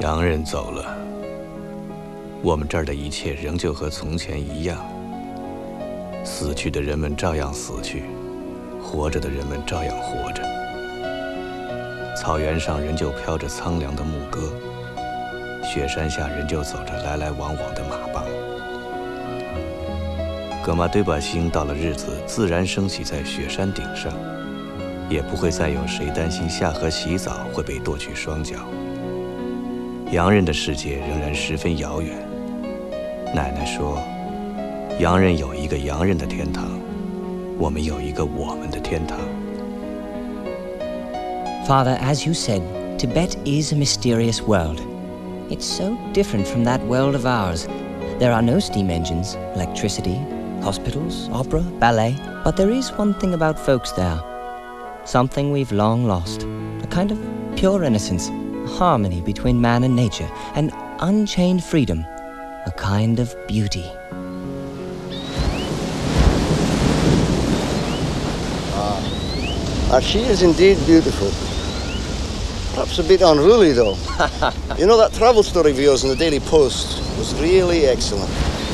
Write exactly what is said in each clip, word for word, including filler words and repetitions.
洋人走了，我们这儿的一切仍旧和从前一样。死去的人们照样死去，活着的人们照样活着。草原上仍旧飘着苍凉的牧歌，雪山下仍旧走着来来往往的马帮。噶玛堆巴星到了日子自然升起在雪山顶上，也不会再有谁担心下河洗澡会被剁去双脚。洋人的世界仍然十分遥远。奶奶说，洋人有一个洋人的天堂，我们有一个我们的天堂。 Father, as you said, Tibet is a mysterious world. It's so different from that world of ours. There are no steam engines, electricity, hospitals, opera, ballet. But there is one thing about folks there. Something we've long lost. A kind of pure innocence, a harmony between man and nature, an unchained freedom, a kind of beauty. Ah, she is indeed beautiful. Perhaps a bit unruly, though. You know, that travel story of yours in the Daily Post was really excellent.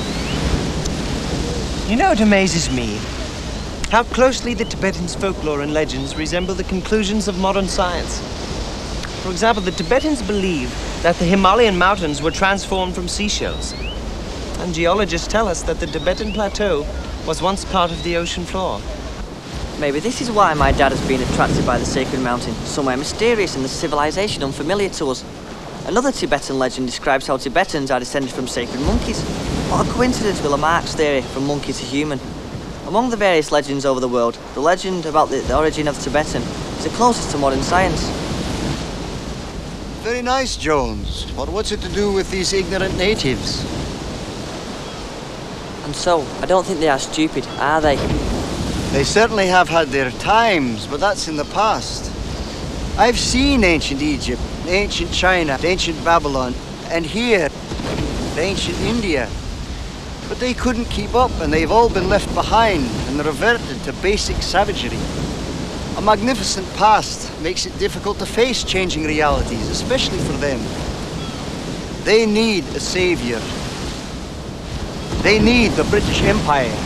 You know what amazes me? How closely the Tibetans' folklore and legends resemble the conclusions of modern science. For example, the Tibetans believe that the Himalayan mountains were transformed from seashells. And geologists tell us that the Tibetan plateau was once part of the ocean floor. Maybe this is why my dad has been attracted by the sacred mountain, somewhere mysterious and the civilization unfamiliar to us. Another Tibetan legend describes how Tibetans are descended from sacred monkeys. What a coincidence with Lamarck's theory from monkey to human. Among the various legends over the world, the legend about the, the origin of Tibetan is the closest to modern science. Very nice, Jones. But what's it to do with these ignorant natives? And so, I don't think they are stupid, are they? They certainly have had their times, but that's in the past. I've seen ancient Egypt, ancient China, ancient Babylon, and here, ancient India. But they couldn't keep up, and they've all been left behind and reverted to basic savagery. A magnificent past makes it difficult to face changing realities, especially for them. They need a savior. They need the British Empire.